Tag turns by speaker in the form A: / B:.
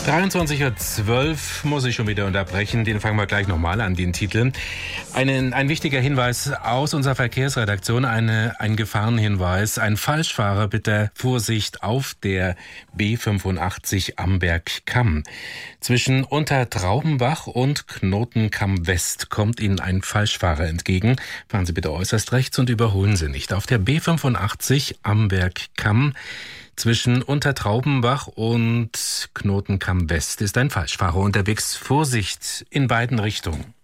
A: 23:12 Uhr muss ich schon wieder unterbrechen. Den fangen wir gleich nochmal an, den Titel. Ein wichtiger Hinweis aus unserer Verkehrsredaktion, ein Gefahrenhinweis. Ein Falschfahrer, bitte Vorsicht auf der B85 Amberg-Kamm. Zwischen Untertraubenbach und Knotenkamm West kommt Ihnen ein Falschfahrer entgegen. Fahren Sie bitte äußerst rechts und überholen Sie nicht. Auf der B85 Amberg-Kamm zwischen Untertraubenbach und Knotenkamm West ist ein Falschfahrer unterwegs. Vorsicht in beiden Richtungen.